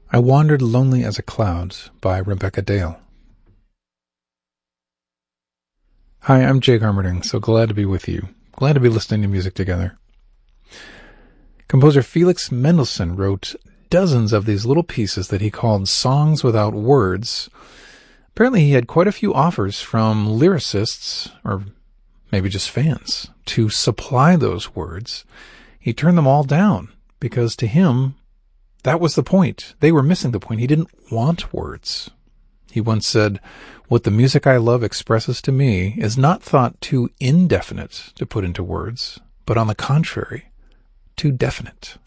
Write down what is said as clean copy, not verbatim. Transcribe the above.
I Wandered Lonely as a Cloud by Rebecca Dale. Hi, I'm Jake Armerding, so glad to be with you. Glad to be listening to music together. Composer Felix Mendelssohn wrote dozens of these little pieces that he called songs without words. Apparently he had quite a few offers from lyricists, or maybe just fans, to supply those words. He turned them all down because to him, that was the point. They were missing the point. He didn't want words. He once said, "What the music I love expresses to me is not thought too indefinite to put into words, but on the contrary, too definite."